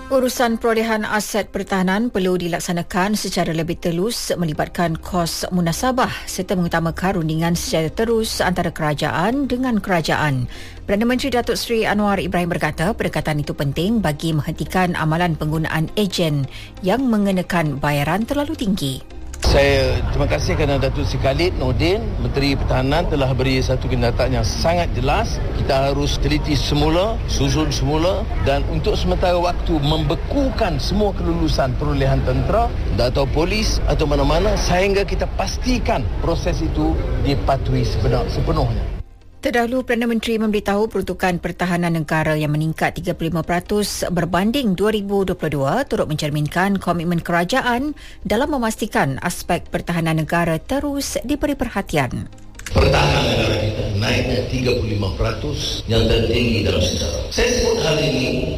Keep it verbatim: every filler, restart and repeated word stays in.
Urusan perolehan aset pertahanan perlu dilaksanakan secara lebih telus melibatkan kos munasabah serta mengutamakan rundingan secara terus antara kerajaan dengan kerajaan. Perdana Menteri Datuk Seri Anwar Ibrahim berkata pendekatan itu penting bagi menghentikan amalan penggunaan ejen yang mengenakan bayaran terlalu tinggi. Saya terima kasih kerana Datuk Seri Khalid Nordin, Menteri Pertahanan telah beri satu kenyataan yang sangat jelas. Kita harus teliti semula, susun semula dan untuk sementara waktu membekukan semua kelulusan perolehan tentera atau polis atau mana-mana sehingga kita pastikan proses itu dipatuhi sepenuhnya. Terdahulu, Perdana Menteri memberitahu peruntukan pertahanan negara yang meningkat tiga puluh lima peratus berbanding dua ribu dua puluh dua turut mencerminkan komitmen kerajaan dalam memastikan aspek pertahanan negara terus diberi perhatian. Pertahanan negara kita naiknya tiga puluh lima peratus yang tertinggi dalam sejarah. Saya sebut hal ini